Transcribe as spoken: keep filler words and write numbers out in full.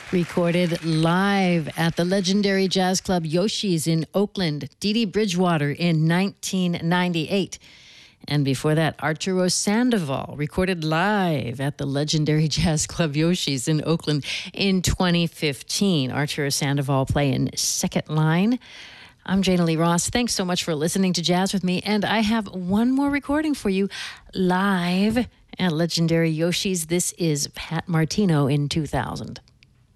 Recorded live at the legendary jazz club Yoshi's in Oakland, Dee Dee Bridgewater in nineteen ninety-eight. And before that, Arturo Sandoval, recorded live at the legendary jazz club Yoshi's in Oakland in twenty fifteen. Arturo Sandoval playing second line. I'm Jana Lee Ross. Thanks so much for listening to Jazz with me. And I have one more recording for you live at legendary Yoshi's. This is Pat Martino in two thousand.